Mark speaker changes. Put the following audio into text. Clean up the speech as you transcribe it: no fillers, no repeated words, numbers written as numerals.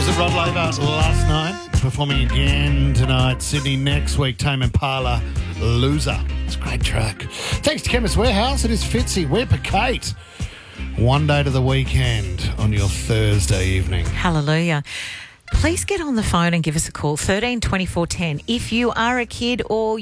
Speaker 1: at Rod Laver last night, performing again tonight. Sydney next week, Tame Impala, Loser. It's a great track. Thanks to Chemist Warehouse. It is Fitzy. We're per Kate. One day to the weekend on your Thursday evening.
Speaker 2: Hallelujah. Please get on the phone and give us a call, 13 24 10. If you are a kid or